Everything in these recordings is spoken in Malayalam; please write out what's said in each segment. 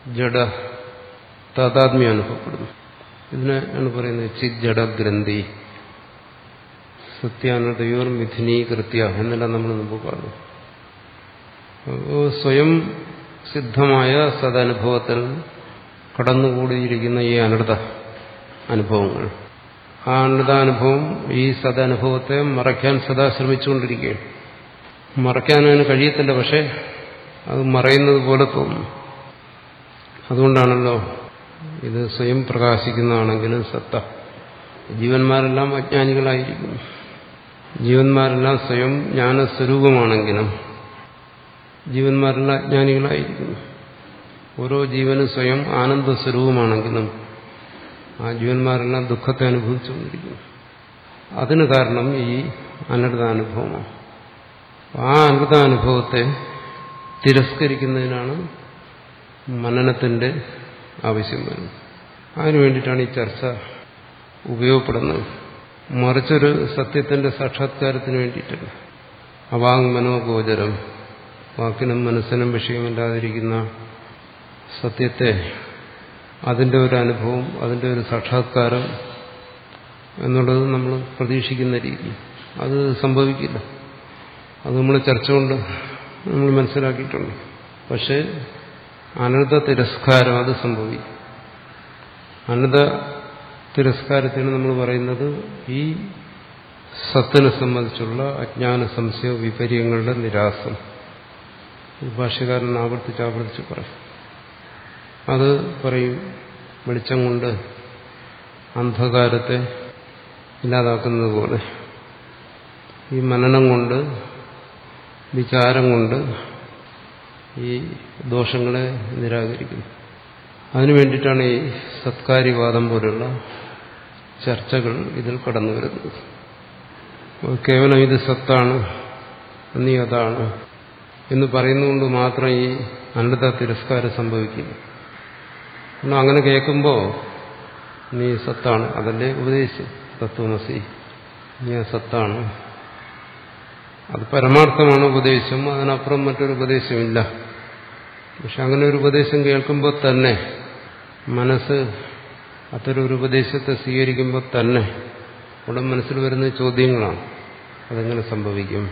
ജഡ താതാത്മ്യം അനുഭവപ്പെടുന്നു. ഇതിനാണ് പറയുന്നത് ചിത് ജഡഗ്രന്ഥി സത്യാനതയോർ മിഥുനീകൃത്യ എന്നെല്ലാം നമ്മൾ മുമ്പ് പറഞ്ഞു. സ്വയം സിദ്ധമായ സദനുഭവത്തിൽ കടന്നുകൂടിയിരിക്കുന്ന ഈ അനൃത അനുഭവങ്ങൾ, ആ അനൃതാനുഭവം ഈ സദനുഭവത്തെ മറയ്ക്കാൻ സദാ ശ്രമിച്ചുകൊണ്ടിരിക്കുകയാണ്. മറയ്ക്കാനതിന് കഴിയത്തില്ല, പക്ഷെ അത് മറയുന്നത് പോലെ തോന്നുന്നു. അതുകൊണ്ടാണല്ലോ ഇത് സ്വയം പ്രകാശിക്കുന്നതാണെങ്കിലും സത്ത. ജീവന്മാരെല്ലാം അജ്ഞാനികളായിരിക്കുന്നു. ജീവന്മാരെല്ലാം സ്വയം ജ്ഞാനസ്വരൂപമാണെങ്കിലും ജീവന്മാരെല്ലാം അജ്ഞാനികളായിരിക്കുന്നു. ഓരോ ജീവനും സ്വയം ആനന്ദസ്വരൂപമാണെങ്കിലും ആ ജീവന്മാരെല്ലാം ദുഃഖത്തെ അനുഭവിച്ചുകൊണ്ടിരിക്കുന്നു. അതിന് കാരണം ഈ അനൃതാനുഭവമാണ്. ആ അനൃതാനുഭവത്തെ തിരസ്കരിക്കുന്നതിനാണ് മനനത്തിന്റെ ആവശ്യം വരുന്നത്. അതിനു വേണ്ടിയിട്ടാണ് ഈ ചർച്ച ഉപയോഗപ്പെടുന്നത്. മറിച്ചൊരു സത്യത്തിന്റെ സാക്ഷാത്കാരത്തിന് വേണ്ടിയിട്ടല്ല. അവാങ് മനോഗോചരം, വാക്കിനും മനസ്സിനും വിഷയമില്ലാതിരിക്കുന്ന സത്യത്തെ, അതിന്റെ ഒരു അനുഭവം, അതിന്റെ ഒരു സാക്ഷാത്കാരം എന്നുള്ളത് നമ്മൾ പ്രതീക്ഷിക്കുന്ന രീതി അത് സംഭവിക്കില്ല. അത് നമ്മൾ ചർച്ച കൊണ്ട് നമ്മൾ മനസ്സിലാക്കിയിട്ടുണ്ട്. പക്ഷേ അനൃത തിരസ്കാരം അത് സംഭവിക്കും. അനൃത തിരസ്കാരത്തിന് നമ്മൾ പറയുന്നത് ഈ സത്തിനെ സംബന്ധിച്ചുള്ള അജ്ഞാന സംശയ വിപര്യങ്ങളുടെ നിരാസം. ഭാഷ്യകാരൻ ആവർത്തിച്ച് പറയും. അത് പറയും വെളിച്ചം കൊണ്ട് അന്ധകാരത്തെ ഇല്ലാതാക്കുന്നത് പോലെ ഈ മനനം കൊണ്ട്, വിചാരം കൊണ്ട് ഈ ദോഷങ്ങളെ നിരാകരിക്കുന്നു. അതിനു വേണ്ടിയിട്ടാണ് ഈ സത്കാര്യവാദം പോലുള്ള ചർച്ചകൾ ഇതിൽ കടന്നു വരുന്നത്. കേവലം ഇത് സത്താണ്, നീ അതാണ് എന്ന് പറയുന്നതുകൊണ്ട് മാത്രം ഈ അനൃത തിരസ്കാരം സംഭവിക്കില്ല. കാരണം അങ്ങനെ കേൾക്കുമ്പോൾ നീ സത്താണ്, അതല്ലേ ഉപദേശം, തത്വമസി, നീ സത്താണ്, അത് പരമാർത്ഥമാണ് ഉപദേശം, അതിനപ്പുറം മറ്റൊരു ഉപദേശമില്ല. പക്ഷെ അങ്ങനെ ഒരു ഉപദേശം കേൾക്കുമ്പോൾ തന്നെ മനസ്സ് അത്തരൊരു ഉപദേശത്തെ സ്വീകരിക്കുമ്പോൾ തന്നെ ഉടൻ മനസ്സിൽ വരുന്ന ചോദ്യങ്ങളാണ്. അതെങ്ങനെ സംഭവിക്കും?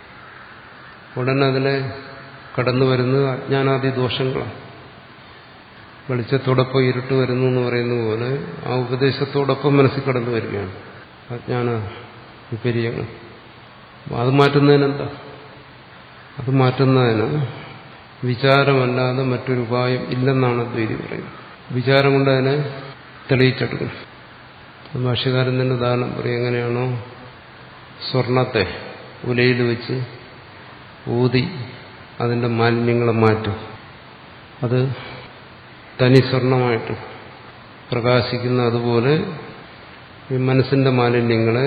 ഉടനെ അതിലെ കടന്നു വരുന്നത് അജ്ഞാനാദി ദോഷങ്ങളാണ്. വെളിച്ചത്തോടൊപ്പം ഇരുട്ട് വരുന്നു എന്ന് പറയുന്ന പോലെ ആ ഉപദേശത്തോടൊപ്പം മനസ്സിൽ കടന്നു വരികയാണ് അജ്ഞാന വിപര്യങ്ങൾ. അത് മാറ്റുന്നതിനെന്താ? അത് മാറ്റുന്നതിന് വിചാരമല്ലാതെ മറ്റൊരു ഉപായം ഇല്ലെന്നാണ് അദ്വൈതി പറയുന്നത്. വിചാരം കൊണ്ട് അതിനെ തെളിയിച്ചെടുക്കണം. ഭാഷ്യകാരൻ തന്നെ ഉദാഹരണം പറയും. എങ്ങനെയാണോ സ്വർണത്തെ ഉലയിൽ വെച്ച് ഊതി അതിന്റെ മാലിന്യങ്ങളെ മാറ്റും, അത് തനി സ്വർണമായിട്ട് പ്രകാശിക്കുന്ന അതുപോലെ ഈ മനസ്സിന്റെ മാലിന്യങ്ങളെ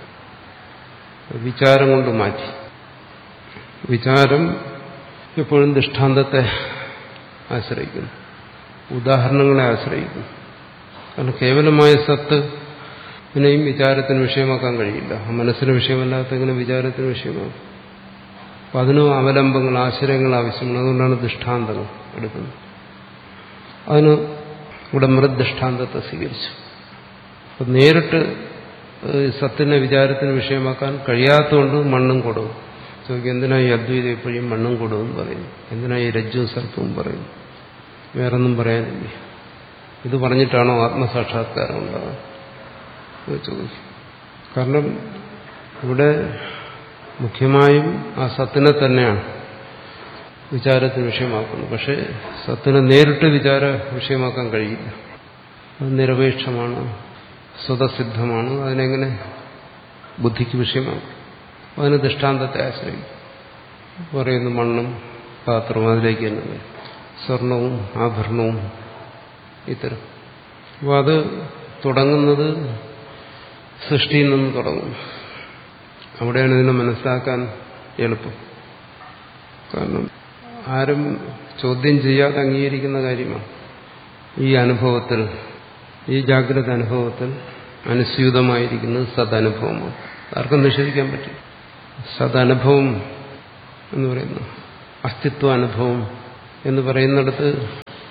വിചാരം കൊണ്ട് മാറ്റി. വിചാരം എപ്പോഴും ദൃഷ്ടാന്തത്തെ ആശ്രയിക്കുന്നു, ഉദാഹരണങ്ങളെ ആശ്രയിക്കുന്നു. കാരണം കേവലമായ സത്ത് ഇതിനെയും വിചാരത്തിന് വിഷയമാക്കാൻ കഴിയില്ല. മനസ്സിന് വിഷയമല്ലാത്തങ്ങനെ വിചാരത്തിന് വിഷയമാകും. അപ്പം അതിനും അവലംബങ്ങൾ, ആശ്രയങ്ങൾ ആവശ്യമാണ്. അതുകൊണ്ടാണ് ദൃഷ്ടാന്തങ്ങൾ എടുക്കുന്നത്. അതിന് ഇവിടെ മൃദ്ദൃഷ്ടാന്തത്തെ സ്വീകരിച്ചു. അപ്പം നേരിട്ട് സത്തിനെ വിചാരത്തിന് വിഷയമാക്കാൻ കഴിയാത്തതുകൊണ്ട് മണ്ണും കൊടുവും. ചോദിക്കും, എന്തിനാ ഈ അദ്വൈതം എപ്പോഴും മണ്ണും കൊടുവും പറയുന്നു? എന്തിനാ ഈ രജ്ജുവും സർപ്പവും പറയുന്നു? വേറൊന്നും പറയാനില്ല. ഇത് പറഞ്ഞിട്ടാണോ ആത്മസാക്ഷാത്കാരം ഉണ്ടാകാൻ ചോദിക്കും. കാരണം ഇവിടെ മുഖ്യമായും ആ സത്തിനെ തന്നെയാണ് വിചാരത്തിന് വിഷയമാക്കുന്നത്. പക്ഷെ സത്തിനെ നേരിട്ട് വിചാര വിഷയമാക്കാൻ കഴിയില്ല. അത് നിരപേക്ഷമാണ്, സ്വതസിദ്ധമാണ്. അതിനെങ്ങനെ ബുദ്ധിക്ക് വിഷയമാക്കും? അതിന് ദൃഷ്ടാന്തത്തെ ആശ്രയിക്കും. പറയുന്നു മണ്ണും പാത്രവും അതിലേക്ക് തന്നെ വരും, സ്വർണവും ആഭരണവും, ഇത്തരം. അപ്പോൾ അത് തുടങ്ങുന്നത് സൃഷ്ടിയിൽ നിന്ന് തുടങ്ങും. അവിടെയാണ് ഇതിനെ മനസ്സിലാക്കാൻ എളുപ്പം. കാരണം ആരും ചോദ്യം ചെയ്യാതെ അംഗീകരിക്കുന്ന കാര്യമാണ്. ഈ അനുഭവത്തിൽ, ഈ ജാഗ്രത അനുഭവത്തിൽ അനുസ്യൂതമായിരിക്കുന്നത് സദനുഭവമാണ്. ആർക്കും നിഷേധിക്കാൻ പറ്റും. സദനുഭവം എന്ന് പറയുന്നു, അസ്തിത്വാനുഭവം എന്ന് പറയുന്നിടത്ത്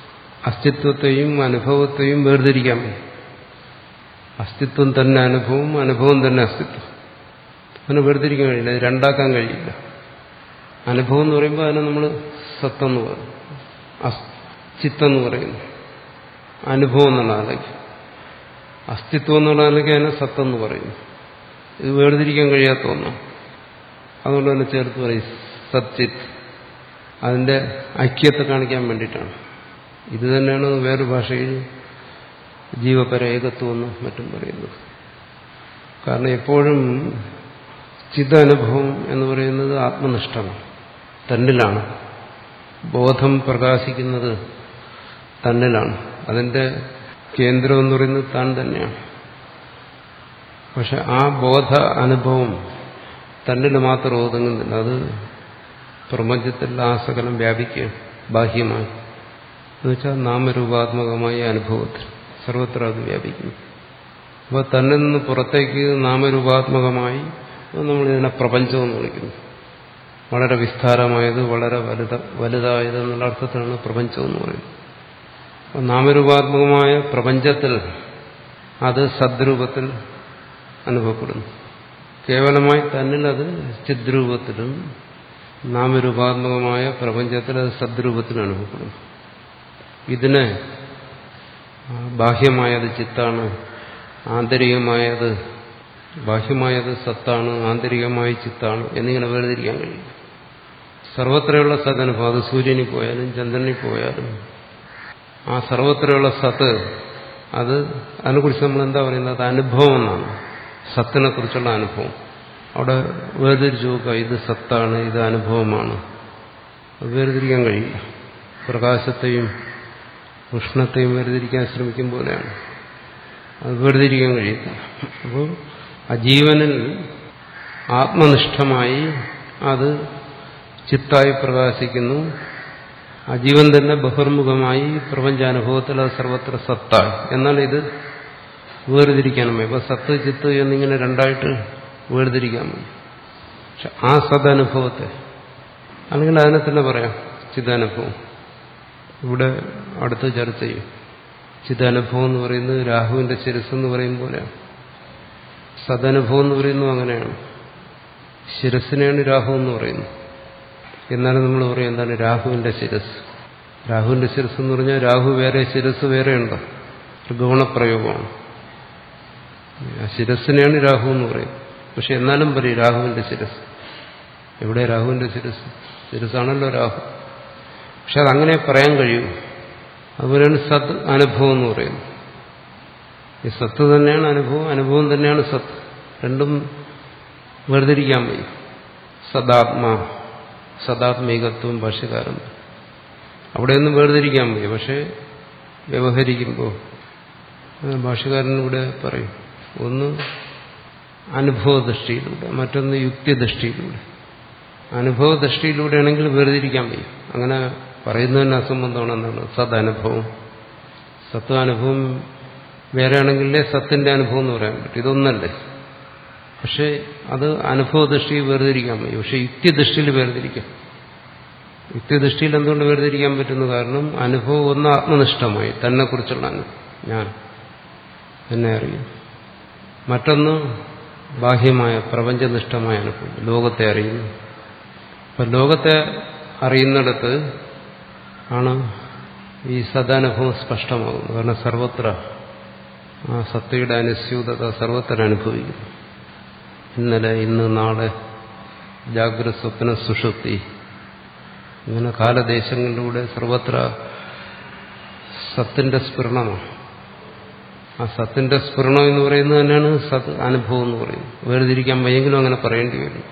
അസ്തിത്വത്തെയും അനുഭവത്തെയും വേർതിരിക്കാൻ പറ്റും. അസ്തിത്വം തന്നെ അനുഭവം, അനുഭവം തന്നെ അസ്തിത്വം. അതിനെ വേർതിരിക്കാൻ കഴിയില്ല, അത് രണ്ടാക്കാൻ കഴിയില്ല. അനുഭവം എന്ന് പറയുമ്പോൾ അതിനെ നമ്മൾ സത്തെന്ന് പറയും, ചിത്തെന്ന് പറയുന്നു. അനുഭവം എന്നുള്ള ആലേക്ക്, അസ്തിത്വം എന്നുള്ള ആലേക്ക് അതിനെ സത്തെന്ന് പറയുന്നു. ഇത് വേർതിരിക്കാൻ കഴിയാത്ത ഒന്നാണ്. അതുകൊണ്ട് തന്നെ ചേർത്ത് പറയും സച്ചിത്ത്. അതിന്റെ ഐക്യത്തെ കാണിക്കാൻ വേണ്ടിയിട്ടാണ്. ഇത് തന്നെയാണ് വേറൊരു ഭാഷയിൽ ജീവപര ഏകത്വം എന്നും മറ്റും പറയുന്നത്. കാരണം എപ്പോഴും ചിദനുഭവം എന്ന് പറയുന്നത് ആത്മനിഷ്ഠമാണ്, തന്നിലാണ്. ബോധം പ്രകാശിക്കുന്നത് തന്നിലാണ്. അതിന്റെ കേന്ദ്രം എന്ന് പറയുന്നത് താൻ തന്നെയാണ്. പക്ഷെ ആ ബോധ അനുഭവം തന്നിൽ മാത്രം ഒതുങ്ങുന്നില്ല, അത് പ്രപഞ്ചത്തിൽ ആ സകലം വ്യാപിക്കുക ബാഹ്യമായി. എന്നുവെച്ചാൽ നാമരൂപാത്മകമായ അനുഭവത്തിൽ സർവത്ര അത് വ്യാപിക്കുന്നു. അപ്പോൾ തന്നിൽ നിന്ന് പുറത്തേക്ക് നാമരൂപാത്മകമായി നമ്മളിതിനെ പ്രപഞ്ചമെന്ന് വിളിക്കുന്നു. വളരെ വിസ്താരമായത്, വളരെ വലുതായത് എന്നുള്ള അർത്ഥത്തിലാണ് പ്രപഞ്ചമെന്ന് പറയുന്നത്. അപ്പോൾ നാമരൂപാത്മകമായ പ്രപഞ്ചത്തിൽ അത് സദ്രൂപത്തിൽ അനുഭവപ്പെടുന്നു. കേവലമായി തന്നിൽ അത് ചിദ്രൂപത്തിലും, നാമരൂപാത്മകമായ പ്രപഞ്ചത്തിൽ അത് സദ്രൂപത്തിൽ അനുഭവപ്പെടുന്നു. ഇതിനെ ബാഹ്യമായത് ചിത്താണ്, ആന്തരികമായത് ബാഹ്യമായത് സത്താണ്, ആന്തരികമായ ചിത്താണ് എന്നിങ്ങനെ വേർതിരിക്കാൻ കഴിയും. സർവത്രയുള്ള സദനുഭവം, അത് സൂര്യനിൽ പോയാലും ചന്ദ്രനിൽ പോയാലും ആ സർവത്രയുള്ള സത്ത്, അത് അതിനെക്കുറിച്ച് നമ്മൾ എന്താ പറയുന്നത്, അത് അനുഭവം എന്നാണ്. സത്തിനെ കുറിച്ചുള്ള അനുഭവം. അവിടെ വേർതിരിച്ചു നോക്കുക, ഇത് സത്താണ്, ഇത് അനുഭവമാണ്. അത് വേർതിരിക്കാൻ കഴിയില്ല. പ്രകാശത്തെയും ഉഷ്ണത്തെയും വേർതിരിക്കാൻ ശ്രമിക്കും പോലെയാണ്. അത് വേർതിരിക്കാൻ കഴിയില്ല. അപ്പോൾ അജീവനിൽ ആത്മനിഷ്ഠമായി അത് ചിത്തായി പ്രകാശിക്കുന്നു. അജീവൻ തന്നെ ബഹിർമുഖമായി പ്രപഞ്ചാനുഭവത്തിൽ അത് സർവത്ര സത്തായി. എന്നാൽ ഇത് വേർതിരിക്കാനും ഇപ്പൊ സത്ത് ചിത്ത് എന്നിങ്ങനെ രണ്ടായിട്ട് വേർതിരിക്കാൻ മതി. പക്ഷെ ആ സദനുഭവത്തെ, അല്ലെങ്കിൽ അതിനെ തന്നെ പറയാം ചിദാനുഭവം. ഇവിടെ അടുത്ത് ചർച്ച ചെയ്യും. ചിദാനുഭവം എന്ന് പറയുന്നത് രാഹുവിന്റെ ശിരസ് എന്ന് പറയും പോലെയാണ്. സദനുഭവം എന്ന് പറയുന്നത് അങ്ങനെയാണ്. ശിരസിനെയാണ് രാഹു എന്ന് പറയുന്നത്. എന്നാലും നമ്മൾ പറയും എന്താണ് രാഹുവിന്റെ ശിരസ്. രാഹുവിന്റെ ശിരസ് എന്ന് പറഞ്ഞാൽ രാഹു വേറെ, ശിരസ് വേറെ ഉണ്ടോ? ഒരു ഗുണപ്രയോഗമാണ്. ആ ശിരസിനെയാണ് രാഹു എന്ന് പറയുന്നത്. പക്ഷെ എന്നാലും പറയും രാഹുവിന്റെ ശിരസ്. എവിടെ രാഹുവിന്റെ ശിരസ്? ശിരസാണല്ലോ രാഹു. പക്ഷെ അതങ്ങനെ പറയാൻ കഴിയും. അതുപോലെയാണ് സത് അനുഭവം എന്ന് പറയുന്നത്. ഈ സത്ത് തന്നെയാണ് അനുഭവം, അനുഭവം തന്നെയാണ് സത്ത്. രണ്ടും വേർതിരിക്കാൻ വയ്യ. സദാത്മാ, സദാത്മികത്വം ഭാഷ്യകാരൻ അവിടെയൊന്നും വേർതിരിക്കാൻ വയ്യ. പക്ഷെ വ്യവഹരിക്കുമ്പോൾ ഭാഷ്യകാരൻ ഇവിടെ പറയും, ഒന്ന് അനുഭവദൃഷ്ടിയിലൂടെ, മറ്റൊന്ന് യുക്തിദൃഷ്ടിയിലൂടെ. അനുഭവദൃഷ്ടിയിലൂടെയാണെങ്കിൽ വേർതിരിക്കാൻ വയ്യ. അങ്ങനെ പറയുന്നതിന് അസംബന്ധമാണെന്നാണ് സദനുഭവം. സത്വാനുഭവം വേറെയാണെങ്കിലേ സത്തിന്റെ അനുഭവം എന്ന് പറയാൻ പറ്റും. ഇതൊന്നല്ലേ. പക്ഷെ അത് അനുഭവദൃഷ്ടിയിൽ വേർതിരിക്കാൻ വയ്യ. പക്ഷെ യുക്തിദൃഷ്ടിയിൽ വേർതിരിക്കാം. യുക്തിദൃഷ്ടിയിൽ എന്തുകൊണ്ട് വേർതിരിക്കാൻ പറ്റുന്നു? കാരണം അനുഭവം ഒന്ന് ആത്മനിഷ്ഠമായി, തന്നെക്കുറിച്ചുള്ള അനുഭവം, ഞാൻ എന്നെ അറിയും. മറ്റൊന്ന് ബാഹ്യമായ പ്രപഞ്ചനിഷ്ഠമായ അനുഭവം, ലോകത്തെ അറിയുന്നു. അപ്പം ലോകത്തെ അറിയുന്നിടത്ത് ആണ് ഈ സദാനുഭവം സ്പഷ്ടമാകുന്നത്. കാരണം സർവത്ര ആ സത്തയുടെ അനുസ്യൂതത സർവത്ര അനുഭവിക്കുന്നു. ഇന്നലെ, ഇന്ന്, നാളെ, ജാഗ്രത, സ്വപ്ന, സുഷുപ്തി, ഇങ്ങനെ കാലദേശങ്ങളിലൂടെ സർവത്ര സത്തിന്റെ സ്ഫുരണമാണ്. ആ സത്തിന്റെ സ്ഫുരണം എന്ന് പറയുന്നത് തന്നെയാണ് സത് അനുഭവം എന്ന് പറയുന്നത്. വേർതിരിക്കാൻ വയ്യെങ്കിലും അങ്ങനെ പറയേണ്ടി വരും.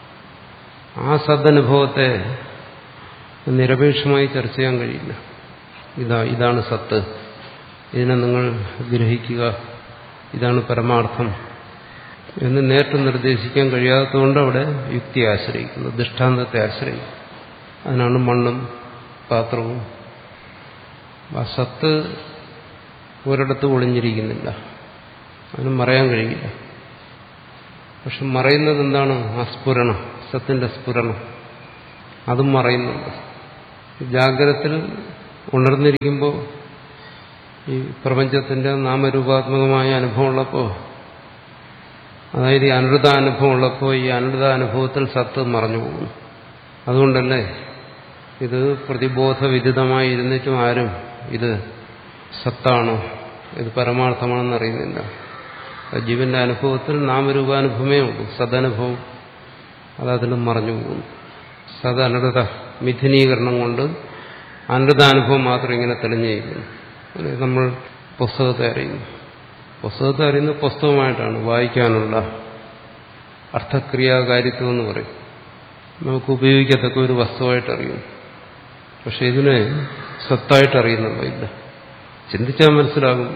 ആ സദനുഭവത്തെ നിരപേക്ഷമായി ചർച്ച ചെയ്യാൻ കഴിയില്ല. ഇതാണ് സത്ത്, ഇതിനെ നിങ്ങൾ ഗ്രഹിക്കുക, ഇതാണ് പരമാർത്ഥം എന്ന് നേരിട്ട് നിർദ്ദേശിക്കാൻ കഴിയാത്തതുകൊണ്ട് അവിടെ യുക്തിയെ ആശ്രയിക്കുന്നു, ദൃഷ്ടാന്തത്തെ ആശ്രയിക്കും. അതിനാണ് മണ്ണും പാത്രവും. ആ സത്ത് ഒരിടത്തും ഒളിഞ്ഞിരിക്കുന്നില്ല, അതിന് മറയാൻ കഴിയില്ല. പക്ഷെ മറയുന്നത് എന്താണ്? ആ സ്ഫുരണം, സത്തിന്റെ സ്ഫുരണം, അതും മറയുന്നുണ്ട്. ജാഗ്രതത്തിൽ ഉണർന്നിരിക്കുമ്പോൾ ഈ പ്രപഞ്ചത്തിന്റെ നാമരൂപാത്മകമായ അനുഭവമുള്ളപ്പോൾ, അതായത് ഈ അനൃതാനുഭവം ഉള്ളപ്പോൾ ഈ അനൃതാനുഭവത്തിൽ സത്ത് മറഞ്ഞു പോകും. അതുകൊണ്ടല്ലേ ഇത് പ്രതിബോധവിദിതമായി ഇരുന്നിട്ടും ആരും ഇത് സത്താണോ, ഇത് പരമാർത്ഥമാണെന്ന് അറിയുന്നില്ല. ജീവന്റെ അനുഭവത്തിൽ നാമരൂപാനുഭവമേ ഉള്ളൂ, സദനുഭവം അതതിലും മറഞ്ഞു പോകുന്നു. സദനൃത മിഥുനീകരണം കൊണ്ട് അനൃതാനുഭവം മാത്രം ഇങ്ങനെ തെളിഞ്ഞിരിക്കുന്നു. നമ്മൾ പുസ്തകത്തെ അറിയുന്നു. പുസ്തകത്തെ അറിയുന്നത് പുസ്തകമായിട്ടാണ്, വായിക്കാനുള്ള അർത്ഥക്രിയാകാരിത്വം എന്ന് പറയും. നമുക്ക് ഉപയോഗിക്കത്തക്ക ഒരു വസ്തുവായിട്ട് അറിയുന്നു. പക്ഷെ ഇതിനെ സത്തായിട്ട് അറിയുന്നുണ്ടോ? ഇല്ല. ചിന്തിച്ചാൽ മനസ്സിലാകും,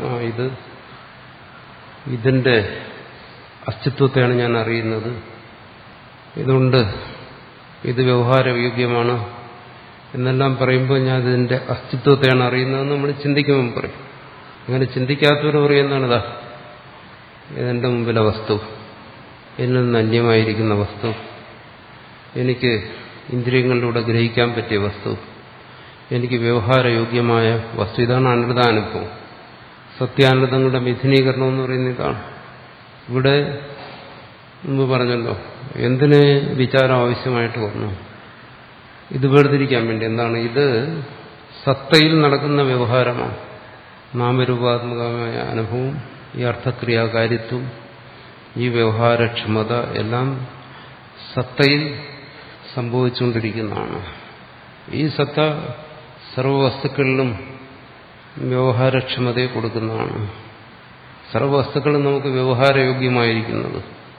ഇതിന്റെ അസ്തിത്വത്തെയാണ് ഞാൻ അറിയുന്നത്, ഇതുകൊണ്ട് ഇത് വ്യവഹാരയോഗ്യമാണ് എന്നെല്ലാം പറയുമ്പോൾ ഞാൻ ഇതിന്റെ അസ്തിത്വത്തെയാണ് അറിയുന്നതെന്ന് നമ്മൾ ചിന്തിക്കുമ്പോൾ പറയും. അങ്ങനെ ചിന്തിക്കാത്തവർ പറയുന്നതാണിതാ ഇതെന്റെ മുമ്പിലെ വസ്തു, എന്നിൽ നിന്ന് അന്യമായിരിക്കുന്ന വസ്തു, എനിക്ക് ഇന്ദ്രിയങ്ങളിലൂടെ ഗ്രഹിക്കാൻ പറ്റിയ വസ്തു, എനിക്ക് വ്യവഹാരയോഗ്യമായ വസ്തു. ഇതാണ് അനൃതാനുഭവം. സത്യാനൃതങ്ങളുടെ മിഥുനീകരണം എന്ന് പറയുന്ന ഇതാണ്. ഇവിടെ മുമ്പ് പറഞ്ഞല്ലോ, എന്തിന് വിചാരം ആവശ്യമായിട്ട് വന്നു? ഇത് വേർതിരിക്കാൻ വേണ്ടി. എന്താണ്? ഇത് സത്തയിൽ നടക്കുന്ന വ്യവഹാരമാണ്. നാമരൂപാത്മകമായ അനുഭവം, ഈ അർത്ഥക്രിയാകാരിത്വം, ഈ വ്യവഹാരക്ഷമത എല്ലാം സത്തയിൽ സംഭവിച്ചുകൊണ്ടിരിക്കുന്നതാണ്. ഈ സത്ത സർവവസ്തുക്കളിലും വ്യവഹാരക്ഷമതയെ കൊടുക്കുന്നതാണ്. സർവവസ്തുക്കളും നമുക്ക് വ്യവഹാരയോഗ്യമായിരിക്കുന്നത്,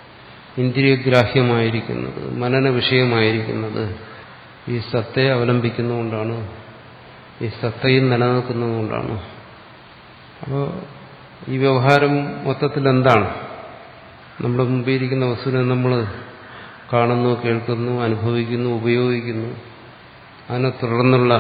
ഇന്ദ്രിയഗ്രാഹ്യമായിരിക്കുന്നത്, മനന വിഷയമായിരിക്കുന്നത് ഈ സത്തയെ അവലംബിക്കുന്നതുകൊണ്ടാണ്, ഈ സത്തയിൽ നിലനിൽക്കുന്നതുകൊണ്ടാണ്. അപ്പോൾ ഈ വ്യവഹാരം മൊത്തത്തിൽ എന്താണ്? നമ്മുടെ മുമ്പിരിക്കുന്ന വസ്തുവിനെ നമ്മൾ കാണുന്നു, കേൾക്കുന്നു, അനുഭവിക്കുന്നു, ഉപയോഗിക്കുന്നു. അതിനെ തുടർന്നുള്ള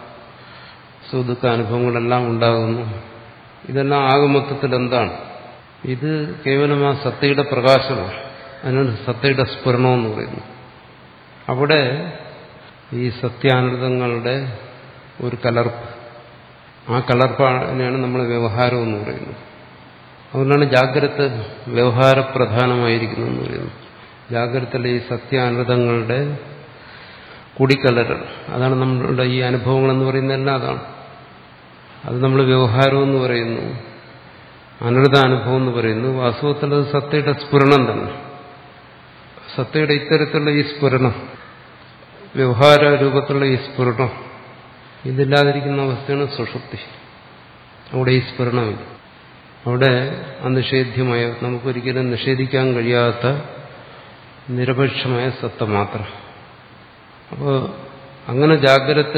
സുഖ അനുഭവങ്ങളെല്ലാം ഉണ്ടാകുന്നു. ഇതെല്ലാം ആകെ മൊത്തത്തിൽ എന്താണ്? ഇത് കേവലം ആ സത്തയുടെ പ്രകാശമാണ്. അതിനാണ് സത്തയുടെ സ്ഫുരണമെന്ന് പറയുന്നു. അവിടെ ഈ സത്യാനൃതങ്ങളുടെ ഒരു കലർപ്പ്, ആ കലർപ്പാണ് നമ്മൾ വ്യവഹാരം എന്ന് പറയുന്നത്. അതുകൊണ്ടാണ് ജാഗ്രത വ്യവഹാരപ്രധാനമായിരിക്കുന്നു എന്ന് പറയുന്നത്. ജാഗ്രതയിലെ ഈ സത്യാനൃതങ്ങളുടെ കൂടിക്കലരൽ, അതാണ് നമ്മളുടെ ഈ അനുഭവങ്ങളെന്ന് പറയുന്നതെല്ലാം അതാണ്. അത് നമ്മൾ വ്യവഹാരം എന്ന് പറയുന്നു, അനൃത അനുഭവം എന്ന് പറയുന്നു. വാസ്തവത്തിൽ അത് സത്തയുടെ സ്ഫുരണം തന്നെ. സത്തയുടെ ഇത്തരത്തിലുള്ള ഈ സ്ഫുരണം, വ്യവഹാര രൂപത്തിലുള്ള ഈ സ്ഫുരണം, ഇതില്ലാതിരിക്കുന്ന അവസ്ഥയാണ് സുഷുപ്തി. അവിടെ ഈ സ്ഫുരണമില്ല. അവിടെ അനിഷേധ്യമായ, നമുക്കൊരിക്കലും നിഷേധിക്കാൻ കഴിയാത്ത നിരപേക്ഷമായ സത്ത മാത്രം. അപ്പോൾ അങ്ങനെ ജാഗ്രതത്തിൽ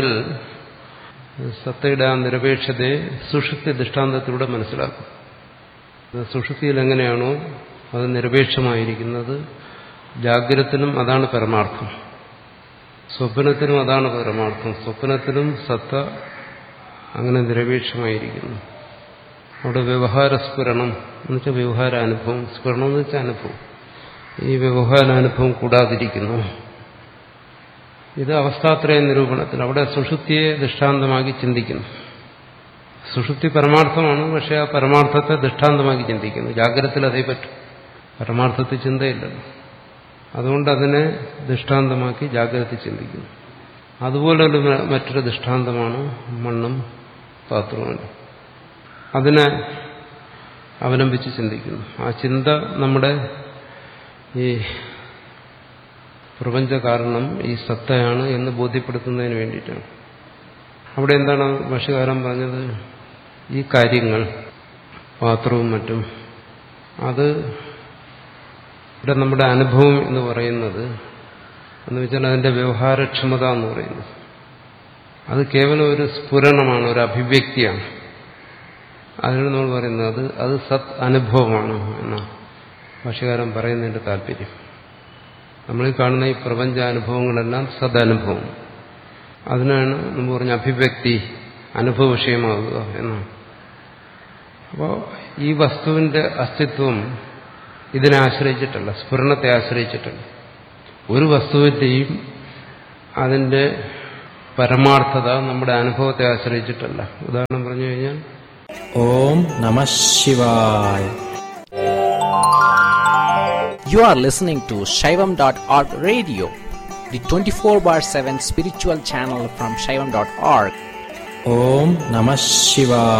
സത്തയുടെ ആ നിരപേക്ഷതയെ സുഷുപ്തി ദൃഷ്ടാന്തത്തിലൂടെ മനസ്സിലാക്കും. സുഷുപ്തിയിൽ എങ്ങനെയാണോ അത് നിരപേക്ഷമായിരിക്കുന്നത്, ജാഗ്രതത്തിലും അതാണ് പരമാർത്ഥം, സ്വപ്നത്തിലും അതാണ് പരമാർത്ഥം. സ്വപ്നത്തിലും സത്ത അങ്ങനെ നിരപേക്ഷമായിരിക്കുന്നു. അവിടെ വ്യവഹാരസ്ഫുരണം എന്ന് വെച്ചാൽ വ്യവഹാരാനുഭവം, സ്ഫുരണം എന്ന് വെച്ചാൽ അനുഭവം. ഈ വ്യവഹാരാനുഭവം കൂടാതിരിക്കുന്നു. ഇത് അവസ്ഥാത്രയ നിരൂപണത്തിൽ അവിടെ സുഷുപ്തിയെ ദൃഷ്ടാന്തമാക്കി ചിന്തിക്കുന്നു. സുഷുപ്തി പരമാർത്ഥമാണ്, പക്ഷെ ആ പരമാർത്ഥത്തെ ദൃഷ്ടാന്തമാക്കി ചിന്തിക്കുന്നു. ജാഗ്രതത്തിൽ അതേ പറ്റും, പരമാർത്ഥത്തിൽ ചിന്തയില്ലല്ലോ. അതുകൊണ്ട് അതിനെ ദൃഷ്ടാന്തമാക്കി ജാഗ്രത ചിന്തിക്കുന്നു. അതുപോലെ മറ്റൊരു ദൃഷ്ടാന്തമാണ് മണ്ണും പാത്രവും. അതിനെ അവലംബിച്ച് ചിന്തിക്കുന്നു. ആ ചിന്ത നമ്മുടെ ഈ പ്രപഞ്ച കാരണം ഈ സത്തയാണ് എന്ന് ബോധ്യപ്പെടുത്തുന്നതിന് വേണ്ടിയിട്ടാണ്. അവിടെ എന്താണ് ഭാഷ്യകാരൻ പറഞ്ഞത്? ഈ കാര്യങ്ങൾ, പാത്രവും മറ്റും, അത് ഇവിടെ നമ്മുടെ അനുഭവം എന്ന് പറയുന്നത് എന്ന് വെച്ചാൽ അതിന്റെ വ്യവഹാരക്ഷമത എന്ന് പറയുന്നത് അത് കേവലം ഒരു സ്ഫുരണമാണ്, ഒരു അഭിവ്യക്തിയാണ്. അതിനാണ് നമ്മൾ പറയുന്നത് അത് സത് അനുഭവമാണ് എന്നാണ് ഭാഷ്യകാരൻ പറയുന്നതിന്റെ താല്പര്യം. നമ്മളീ കാണുന്ന ഈ പ്രപഞ്ചാനുഭവങ്ങളെല്ലാം സദനുഭവം. അതിനാണ് നമ്മൾ പറഞ്ഞ അഭിവ്യക്തി, അനുഭവ വിഷയമാകുക എന്നാണ്. അപ്പോൾ ഈ വസ്തുവിന്റെ അസ്തിത്വം ഇതിനെ ആശ്രയിച്ചിട്ടല്ല, സ്ഫുരണത്തെ ആശ്രയിച്ചിട്ടല്ല. ഒരു വസ്തുവിന്റെയും അതിന്റെ പരമാർത്ഥത നമ്മുടെ അനുഭവത്തെ ആശ്രയിച്ചിട്ടല്ല. ഉദാഹരണം പറഞ്ഞു കഴിഞ്ഞാൽ ഓം നമഃ ശിവായ. You are listening to Shaivam.org radio, the 24/7 spiritual channel from Shaivam.org. ഓം നമഃ ശിവായ.